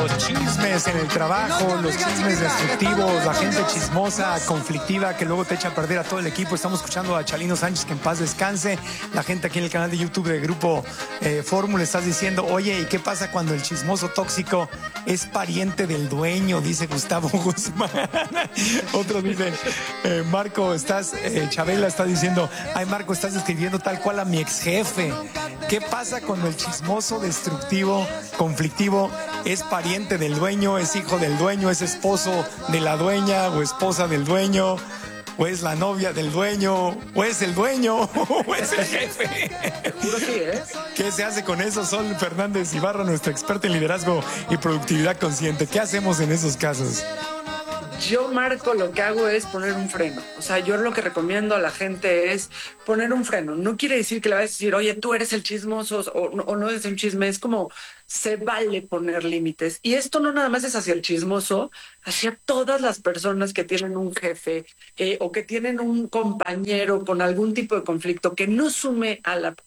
Los chismes en el trabajo, los chismes destructivos, la gente chismosa, conflictiva, que luego te echa a perder a todo el equipo. Estamos escuchando a Chalino Sánchez, que en paz descanse. La gente aquí en el canal de YouTube de Grupo Fórmula, estás diciendo, oye, ¿y qué pasa cuando el chismoso tóxico es pariente del dueño? Dice Gustavo Guzmán. Otros dicen, Marco, Chabela está diciendo, ay, Marco, estás describiendo tal cual a mi ex jefe. ¿Qué pasa cuando el chismoso, destructivo, conflictivo es pariente del dueño, es hijo del dueño, es esposo de la dueña o esposa del dueño, o es la novia del dueño, o es el dueño, o es el jefe? Seguro sí, ¿eh? ¿Qué se hace con eso? Sol Fernández Ibarra, nuestra experta en liderazgo y productividad consciente. ¿Qué hacemos en esos casos? Yo, Marco, lo que hago es poner un freno. O sea, yo lo que recomiendo a la gente es poner un freno. No quiere decir que le vayas a decir, oye, tú eres el chismoso o no eres un chisme. Es como, se vale poner límites. Y esto no nada más es hacia el chismoso, hacia todas las personas que tienen un jefe o que tienen un compañero con algún tipo de conflicto que no sume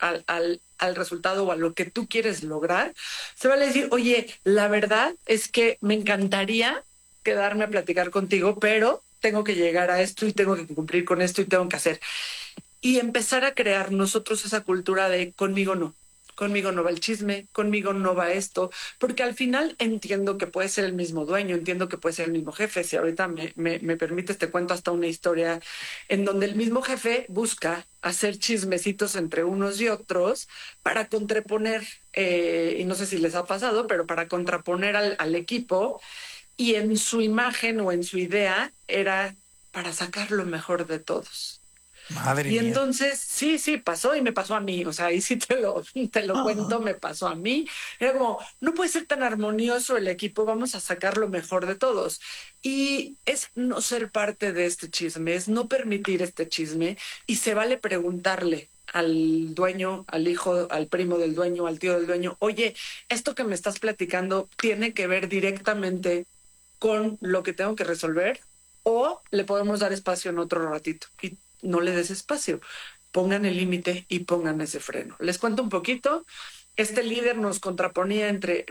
al resultado o a lo que tú quieres lograr. Se vale decir, oye, la verdad es que me encantaría quedarme a platicar contigo, pero tengo que llegar a esto y tengo que cumplir con esto y tengo que hacer. Y empezar a crear nosotros esa cultura de conmigo no va el chisme, conmigo no va esto, porque al final entiendo que puede ser el mismo dueño, entiendo que puede ser el mismo jefe. Si ahorita me permites, te cuento hasta una historia en donde el mismo jefe busca hacer chismecitos entre unos y otros para contraponer, y no sé si les ha pasado, pero para contraponer al equipo. Y en su imagen o en su idea era para sacar lo mejor de todos. Madre Y mía. entonces, sí, pasó y me pasó a mí. O sea, ahí sí te lo cuento, me pasó a mí. Era como, no puede ser tan armonioso el equipo, vamos a sacar lo mejor de todos. Y es no ser parte de este chisme, es no permitir este chisme y se vale preguntarle al dueño, al hijo, al primo del dueño, al tío del dueño, oye, esto que me estás platicando tiene que ver directamente con lo que tengo que resolver o le podemos dar espacio en otro ratito y no le des espacio. Pongan el límite y pongan ese freno. Les cuento un poquito. Este líder nos contraponía entre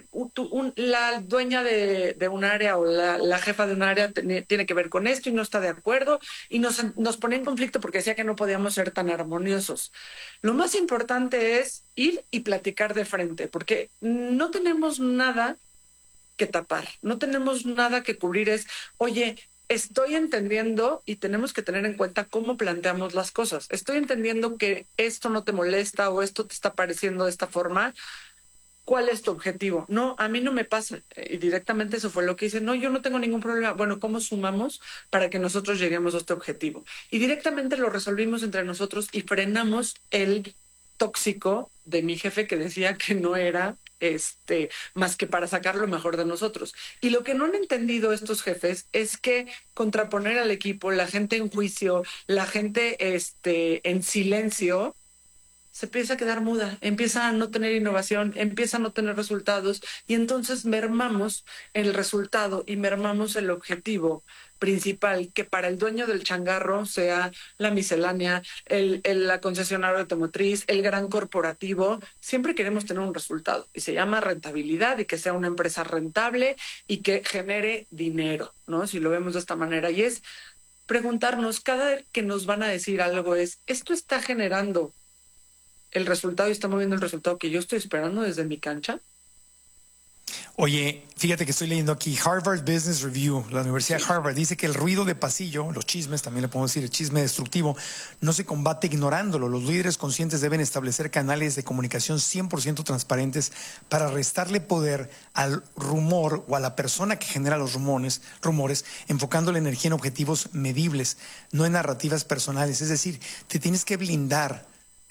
la dueña de un área o la jefa de un área tiene que ver con esto y no está de acuerdo y nos ponía en conflicto porque decía que no podíamos ser tan armoniosos. Lo más importante es ir y platicar de frente porque no tenemos nada que tapar, no tenemos nada que cubrir. Es, oye, estoy entendiendo y tenemos que tener en cuenta cómo planteamos las cosas. Estoy entendiendo que esto no te molesta o esto te está pareciendo de esta forma. ¿Cuál es tu objetivo? No, a mí no me pasa. Y directamente eso fue lo que hice. No, yo no tengo ningún problema. Bueno, ¿cómo sumamos para que nosotros lleguemos a este objetivo? Y directamente lo resolvimos entre nosotros y frenamos el tóxico de mi jefe que decía que no era más que para sacar lo mejor de nosotros. Y lo que no han entendido estos jefes es que contraponer al equipo, la gente en juicio, la gente en silencio, se empieza a quedar muda, empieza a no tener innovación, empieza a no tener resultados y entonces mermamos el resultado y mermamos el objetivo principal, que para el dueño del changarro sea la miscelánea, la concesionaria automotriz, el gran corporativo. Siempre queremos tener un resultado y se llama rentabilidad y que sea una empresa rentable y que genere dinero, ¿no? Si lo vemos de esta manera. Y es preguntarnos cada vez que nos van a decir algo es, ¿esto está generando el resultado y está moviendo el resultado que yo estoy esperando desde mi cancha? Oye, fíjate que estoy leyendo aquí Harvard Business Review, la Universidad de Harvard, dice que el ruido de pasillo, los chismes, también le podemos decir el chisme destructivo, no se combate ignorándolo. Los líderes conscientes deben establecer canales de comunicación 100% transparentes para restarle poder al rumor o a la persona que genera los rumores, enfocando la energía en objetivos medibles, no en narrativas personales. Es decir, te tienes que blindar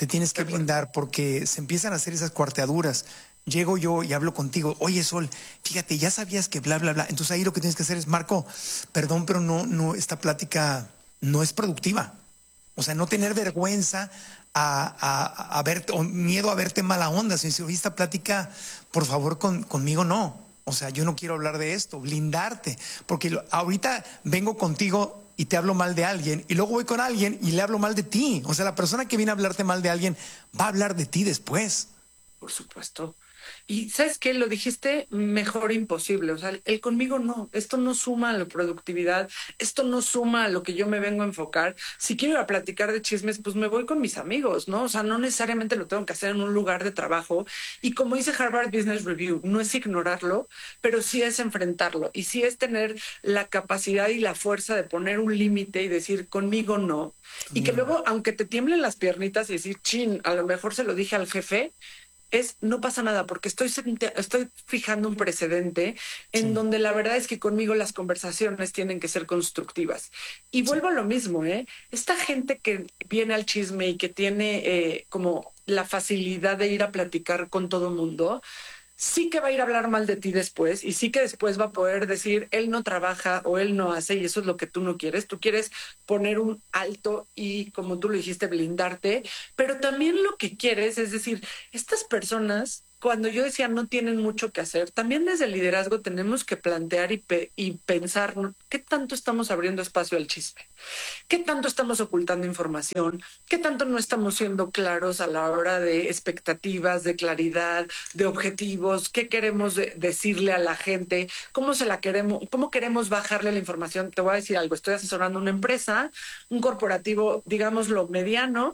porque se empiezan a hacer esas cuarteaduras. Llego yo y hablo contigo, oye Sol, fíjate, ya sabías que bla, bla, bla. Entonces ahí lo que tienes que hacer es, Marco, perdón, pero no, esta plática no es productiva. O sea, no tener vergüenza a verte, o miedo a verte mala onda. Si dice, esta plática, por favor, conmigo no. O sea, yo no quiero hablar de esto, blindarte. Porque ahorita vengo contigo y te hablo mal de alguien, y luego voy con alguien y le hablo mal de ti. O sea, la persona que viene a hablarte mal de alguien va a hablar de ti después. Por supuesto. Y ¿sabes qué? Lo dijiste mejor imposible. O sea, el conmigo no. Esto no suma a la productividad. Esto no suma a lo que yo me vengo a enfocar. Si quiero ir a platicar de chismes, pues me voy con mis amigos, ¿no? O sea, no necesariamente lo tengo que hacer en un lugar de trabajo. Y como dice Harvard Business Review, no es ignorarlo, pero sí es enfrentarlo. Y sí es tener la capacidad y la fuerza de poner un límite y decir, conmigo no. Y que Conmigo no. luego, aunque te tiemblen las piernitas y decir, chin, a lo mejor se lo dije al jefe, no pasa nada, porque estoy fijando un precedente en Sí, donde la verdad es que conmigo las conversaciones tienen que ser constructivas. Y sí. vuelvo a lo mismo, ¿eh? Esta gente que viene al chisme y que tiene como la facilidad de ir a platicar con todo el mundo, sí que va a ir a hablar mal de ti después y sí que después va a poder decir, él no trabaja o él no hace y eso es lo que tú no quieres. Tú quieres poner un alto y, como tú lo dijiste, blindarte, pero también lo que quieres es decir, estas personas, cuando yo decía no tienen mucho que hacer, también desde el liderazgo tenemos que plantear y pensar, ¿no? ¿Qué tanto estamos abriendo espacio al chisme? ¿Qué tanto estamos ocultando información? ¿Qué tanto no estamos siendo claros a la hora de expectativas, de claridad, de objetivos? ¿Qué queremos decirle a la gente? ¿Cómo se la queremos? ¿Cómo queremos bajarle la información? Te voy a decir algo. Estoy asesorando una empresa, un corporativo, digámoslo, mediano,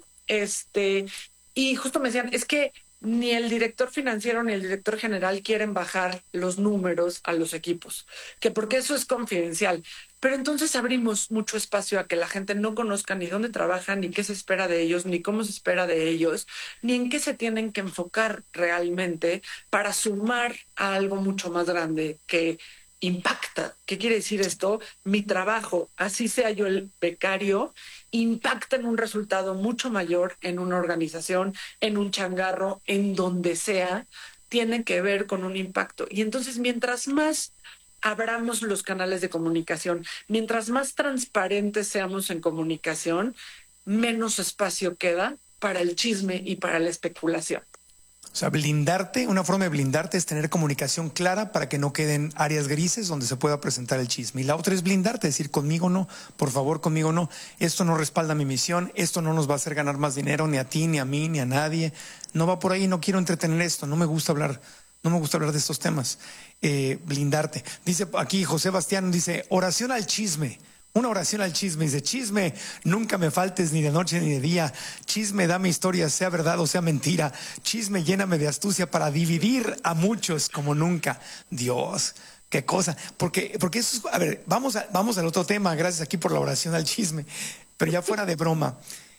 y justo me decían, es que ni el director financiero ni el director general quieren bajar los números a los equipos, que porque eso es confidencial. Pero entonces abrimos mucho espacio a que la gente no conozca ni dónde trabajan, ni qué se espera de ellos, ni cómo se espera de ellos, ni en qué se tienen que enfocar realmente para sumar a algo mucho más grande que impacta. ¿Qué quiere decir esto? Mi trabajo, así sea yo el becario, impacta en un resultado mucho mayor en una organización, en un changarro, en donde sea, tiene que ver con un impacto. Y entonces, mientras más abramos los canales de comunicación, mientras más transparentes seamos en comunicación, menos espacio queda para el chisme y para la especulación. O sea, blindarte, una forma de blindarte es tener comunicación clara para que no queden áreas grises donde se pueda presentar el chisme. Y la otra es blindarte, decir conmigo no, por favor, conmigo no. Esto no respalda mi misión, esto no nos va a hacer ganar más dinero ni a ti, ni a mí, ni a nadie. No va por ahí, no quiero entretener esto, no me gusta hablar. No me gusta hablar de estos temas. Blindarte. Dice aquí José Bastián, dice, oración al chisme. Una oración al chisme. Dice, chisme, nunca me faltes ni de noche ni de día. Chisme, dame historia, sea verdad o sea mentira. Chisme, lléname de astucia para dividir a muchos como nunca. Dios, qué cosa. Porque eso es, a ver, vamos al otro tema. Gracias aquí por la oración al chisme. Pero ya fuera de broma,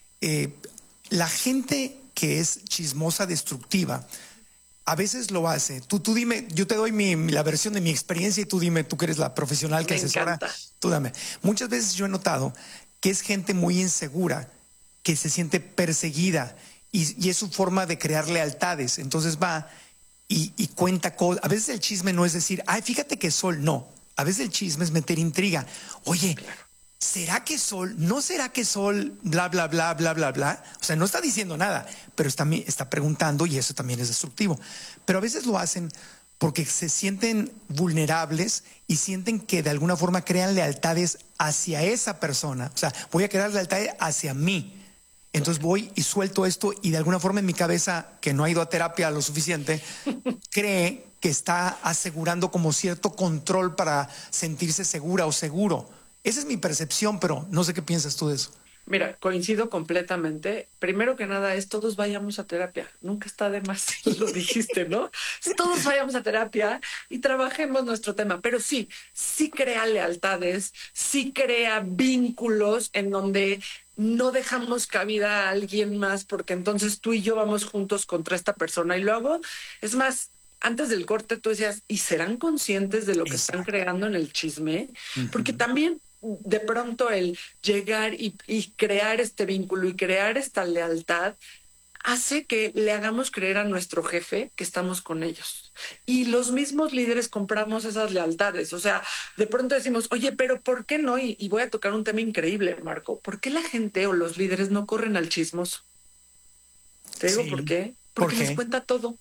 la gente que es chismosa destructiva, a veces lo hace. Tú dime, yo te doy la versión de mi experiencia y tú dime, tú que eres la profesional que Me asesora, encanta. tú dame. Muchas veces yo he notado que es gente muy insegura, que se siente perseguida y es su forma de crear lealtades. Entonces va y cuenta cosas. A veces el chisme no es decir, ay, fíjate que Sol, no. A veces el chisme es meter intriga. Oye, ¿será que Sol? ¿No será que Sol? Bla, bla, bla, bla, bla, bla. O sea, no está diciendo nada, pero está preguntando y eso también es destructivo. Pero a veces lo hacen porque se sienten vulnerables y sienten que de alguna forma crean lealtades hacia esa persona. O sea, voy a crear lealtades hacia mí. Entonces voy y suelto esto y de alguna forma en mi cabeza, que no ha ido a terapia lo suficiente, cree que está asegurando como cierto control para sentirse segura o seguro. Esa es mi percepción, pero no sé qué piensas tú de eso. Mira, coincido completamente. Primero que nada es todos vayamos a terapia. Nunca está de más, lo dijiste, ¿no? Todos vayamos a terapia y trabajemos nuestro tema. Pero sí, sí crea lealtades, sí crea vínculos en donde no dejamos cabida a alguien más porque entonces tú y yo vamos juntos contra esta persona. Y luego, es más, antes del corte tú decías, ¿y serán conscientes de lo que están Exacto. creando en el chisme? Porque Ujú. también de pronto el llegar y crear este vínculo y crear esta lealtad hace que le hagamos creer a nuestro jefe que estamos con ellos. Y los mismos líderes compramos esas lealtades. O sea, de pronto decimos, oye, pero ¿por qué no? Y voy a tocar un tema increíble, Marco. ¿Por qué la gente o los líderes no corren al chismoso? Te digo por Sí. qué. ¿Por Porque les qué? cuenta todo,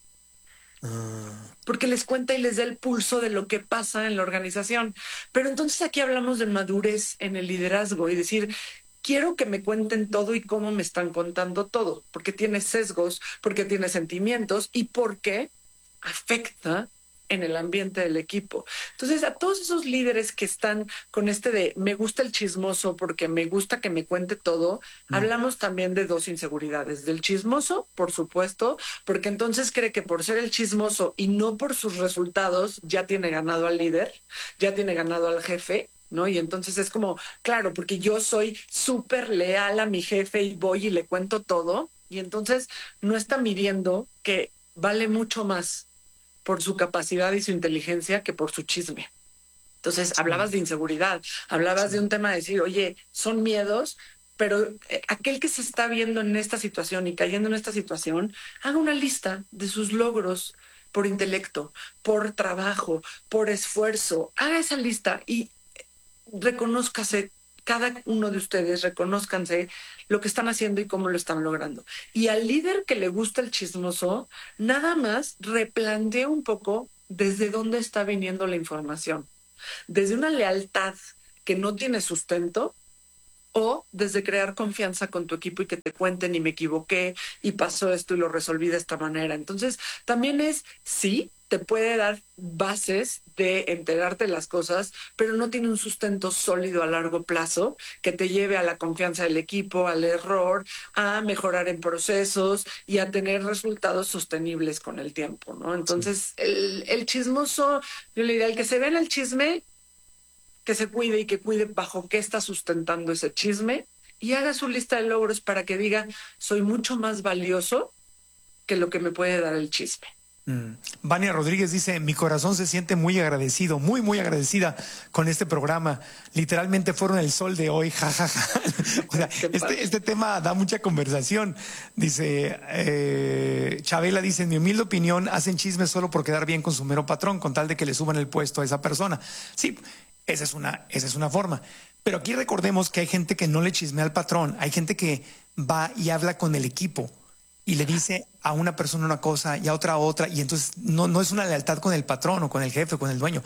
Ah, porque les cuenta y les da el pulso de lo que pasa en la organización. Pero entonces aquí hablamos de madurez en el liderazgo y decir, quiero que me cuenten todo y cómo me están contando todo, porque tiene sesgos, porque tiene sentimientos y porque afecta en el ambiente del equipo. Entonces, a todos esos líderes que están con de me gusta el chismoso porque me gusta que me cuente todo, hablamos también de dos inseguridades. Del chismoso, por supuesto, porque entonces cree que por ser el chismoso y no por sus resultados, ya tiene ganado al líder, ya tiene ganado al jefe, ¿no? Y entonces es como, claro, porque yo soy súper leal a mi jefe y voy y le cuento todo, y entonces no está midiendo que vale mucho más por su capacidad y su inteligencia que por su chisme. Entonces, hablabas de inseguridad, hablabas de un tema de decir, oye, son miedos, pero aquel que se está viendo en esta situación y cayendo en esta situación, haga una lista de sus logros por intelecto, por trabajo, por esfuerzo, haga esa lista y reconózcase, cada uno de ustedes, reconózcanse lo que están haciendo y cómo lo están logrando. Y al líder que le gusta el chismoso, nada más replantee un poco desde dónde está viniendo la información. Desde una lealtad que no tiene sustento o desde crear confianza con tu equipo y que te cuenten y me equivoqué y pasó esto y lo resolví de esta manera. Entonces, también sí, te puede dar bases de enterarte de las cosas, pero no tiene un sustento sólido a largo plazo que te lleve a la confianza del equipo, al error, a mejorar en procesos y a tener resultados sostenibles con el tiempo, ¿no? Entonces, el chismoso, yo le diría, el que se ve en el chisme, que se cuide y que cuide bajo qué está sustentando ese chisme y haga su lista de logros para que diga, soy mucho más valioso que lo que me puede dar el chisme. Vania Rodríguez dice, mi corazón se siente muy agradecido, muy, muy agradecida con este programa. Literalmente fueron el sol de hoy, jajaja. O sea, este tema da mucha conversación. Dice, Chabela dice, en mi humilde opinión, hacen chismes solo por quedar bien con su mero patrón, con tal de que le suban el puesto a esa persona. Sí, esa es una forma. Pero aquí recordemos que hay gente que no le chismea al patrón, hay gente que va y habla con el equipo y le dice a una persona una cosa y a otra, y entonces no es una lealtad con el patrón o con el jefe o con el dueño,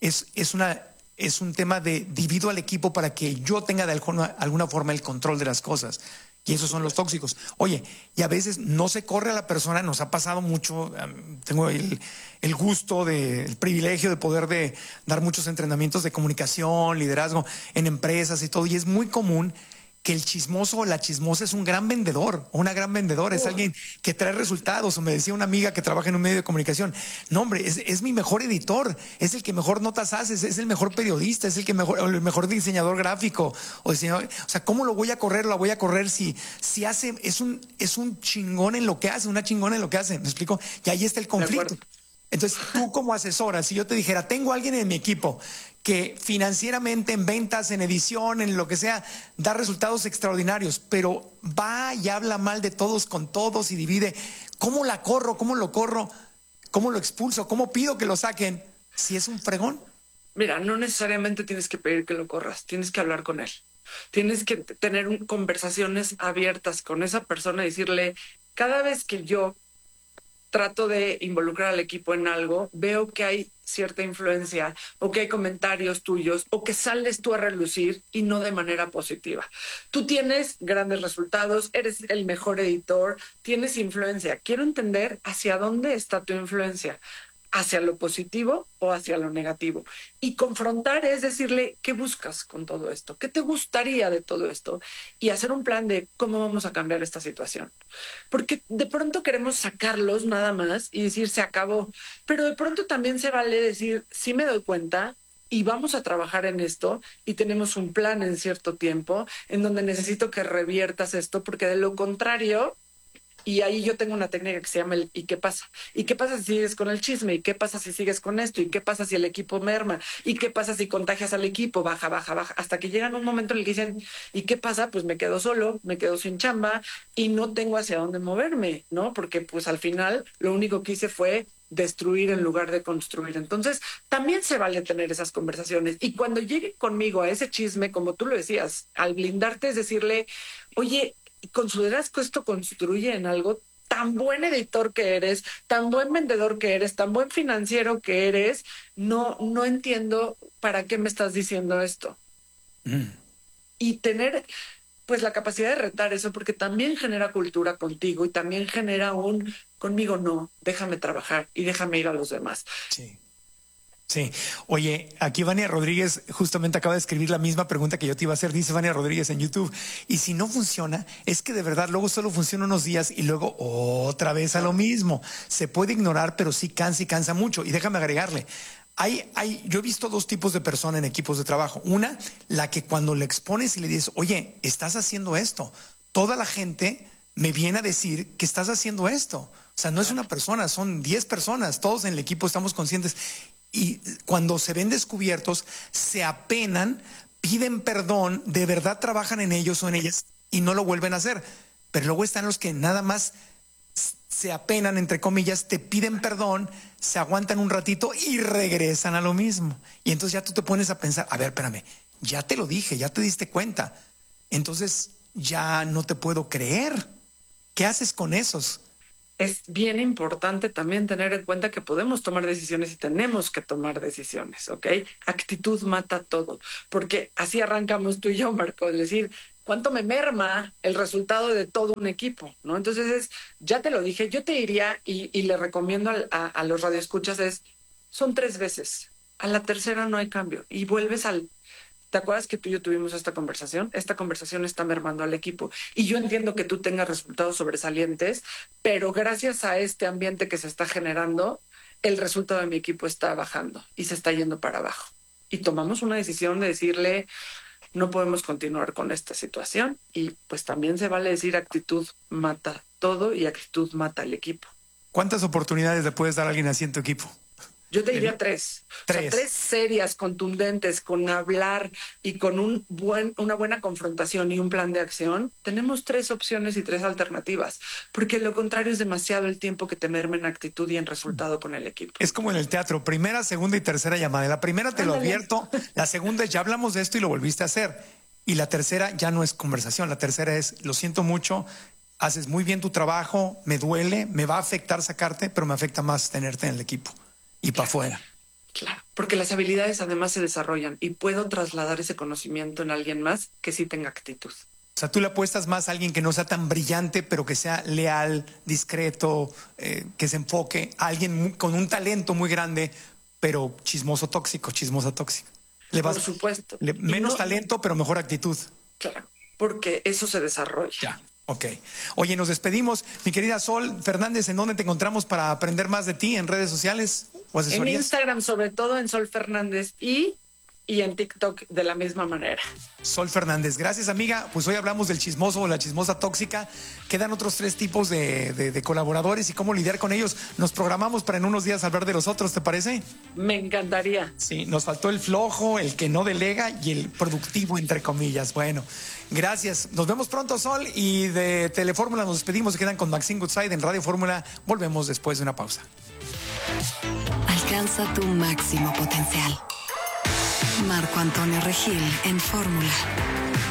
es un tema de divido al equipo para que yo tenga de alguna forma el control de las cosas. Y esos son los tóxicos. Oye, y a veces no se corre a la persona, nos ha pasado mucho, tengo el gusto, el privilegio de poder dar muchos entrenamientos de comunicación, liderazgo en empresas y todo, y es muy común que el chismoso o la chismosa es un gran vendedor o una gran vendedora, es alguien que trae resultados. O me decía una amiga que trabaja en un medio de comunicación, no hombre, es mi mejor editor, es el que mejor notas hace, es el mejor periodista, es el mejor diseñador gráfico o diseñador. O sea, ¿cómo lo voy a correr? Lo voy a correr si hace, es un chingón en lo que hace, una chingona en lo que hace, ¿me explico? Y ahí está el conflicto. Entonces, tú como asesora, si yo te dijera, tengo a alguien en mi equipo que financieramente, en ventas, en edición, en lo que sea, da resultados extraordinarios, pero va y habla mal de todos con todos y divide, ¿cómo la corro? ¿Cómo lo corro? ¿Cómo lo expulso? ¿Cómo pido que lo saquen? Si es un fregón. Mira, no necesariamente tienes que pedir que lo corras, tienes que hablar con él. Tienes que tener conversaciones abiertas con esa persona y decirle, cada vez que yo trato de involucrar al equipo en algo, veo que hay cierta influencia o que hay comentarios tuyos o que sales tú a relucir y no de manera positiva. Tú tienes grandes resultados, eres el mejor editor, tienes influencia. Quiero entender hacia dónde está tu influencia, hacia lo positivo o hacia lo negativo. Y confrontar es decirle, ¿qué buscas con todo esto? ¿Qué te gustaría de todo esto? Y hacer un plan de cómo vamos a cambiar esta situación. Porque de pronto queremos sacarlos nada más y decir, se acabó. Pero de pronto también se vale decir, sí me doy cuenta, y vamos a trabajar en esto y tenemos un plan en cierto tiempo en donde necesito que reviertas esto, porque de lo contrario, y ahí yo tengo una técnica que se llama el ¿y qué pasa? ¿Y qué pasa si sigues con el chisme? ¿Y qué pasa si sigues con esto? ¿Y qué pasa si el equipo merma? ¿Y qué pasa si contagias al equipo? Baja, baja, baja. Hasta que llegan un momento en el que dicen, ¿y qué pasa? Pues me quedo solo, me quedo sin chamba y no tengo hacia dónde moverme, ¿no? Porque pues al final lo único que hice fue destruir en lugar de construir. Entonces, también se vale tener esas conversaciones. Y cuando llegue conmigo a ese chisme, como tú lo decías, al blindarte es decirle, oye, ¿consideras que esto construye en algo? Tan buen editor que eres, tan buen vendedor que eres, tan buen financiero que eres, no entiendo para qué me estás diciendo esto. Y tener pues la capacidad de retar eso, porque también genera cultura contigo y también genera conmigo no, déjame trabajar y déjame ir a los demás. Sí. Sí. Oye, aquí Vania Rodríguez justamente acaba de escribir la misma pregunta que yo te iba a hacer. Dice Vania Rodríguez en YouTube. Y si no funciona, es que de verdad luego solo funciona unos días y luego otra vez a lo mismo. Se puede ignorar, pero sí cansa y cansa mucho. Y déjame agregarle. Yo he visto dos tipos de personas en equipos de trabajo. Una, la que cuando le expones y le dices, oye, estás haciendo esto, toda la gente me viene a decir que estás haciendo esto. O sea, no es una persona, son 10 personas. Todos en el equipo estamos conscientes. Y cuando se ven descubiertos, se apenan, piden perdón, de verdad trabajan en ellos o en ellas y no lo vuelven a hacer. Pero luego están los que nada más se apenan, entre comillas, te piden perdón, se aguantan un ratito y regresan a lo mismo. Y entonces ya tú te pones a pensar, a ver, espérame, ya te lo dije, ya te diste cuenta. Entonces ya no te puedo creer. ¿Qué haces con esos? Es bien importante también tener en cuenta que podemos tomar decisiones y tenemos que tomar decisiones, ¿ok? Actitud mata todo, porque así arrancamos tú y yo, Marco, es decir, ¿cuánto me merma el resultado de todo un equipo, ¿no? Entonces, ya te lo dije, yo te diría y le recomiendo a los radioescuchas son 3 veces, a la tercera no hay cambio y vuelves al... ¿Te acuerdas que tú y yo tuvimos esta conversación? Esta conversación está mermando al equipo. Y yo entiendo que tú tengas resultados sobresalientes, pero gracias a este ambiente que se está generando, el resultado de mi equipo está bajando y se está yendo para abajo. Y tomamos una decisión de decirle, no podemos continuar con esta situación. Y pues también se vale decir actitud mata todo y actitud mata al equipo. ¿Cuántas oportunidades le puedes dar a alguien así en tu equipo? Yo te diría 3. O sea, 3 serias, contundentes, con hablar y con una buena confrontación y un plan de acción. Tenemos 3 opciones y 3 alternativas, porque lo contrario es demasiado el tiempo que te merma en actitud y en resultado con el equipo. Es como en el teatro, primera, segunda y tercera llamada. La primera te lo advierto, la segunda es ya hablamos de esto y lo volviste a hacer. Y la tercera ya no es conversación, la tercera es lo siento mucho, haces muy bien tu trabajo, me duele, me va a afectar sacarte, pero me afecta más tenerte en el equipo. Y para afuera. Claro, porque las habilidades además se desarrollan y puedo trasladar ese conocimiento en alguien más que sí tenga actitud. O sea, tú le apuestas más a alguien que no sea tan brillante, pero que sea leal, discreto, que se enfoque, a alguien con un talento muy grande, pero chismosa tóxica. Por supuesto. Menos talento, pero mejor actitud. Claro, porque eso se desarrolla. Ya. Ok. Oye, nos despedimos. Mi querida Sol Fernández, ¿en dónde te encontramos para aprender más de ti? ¿En redes sociales o asesorías? En Instagram, sobre todo en Sol Fernández y en TikTok de la misma manera. Sol Fernández. Gracias, amiga. Pues hoy hablamos del chismoso o la chismosa tóxica. Quedan otros 3 tipos de colaboradores y cómo lidiar con ellos. Nos programamos para en unos días hablar de los otros, ¿te parece? Me encantaría. Sí, nos faltó el flojo, el que no delega y el productivo, entre comillas. Bueno, gracias. Nos vemos pronto, Sol. Y de Telefórmula nos despedimos. Se quedan con Maxine Goodside en Radio Fórmula. Volvemos después de una pausa. Alcanza tu máximo potencial. Marco Antonio Regil en Fórmula.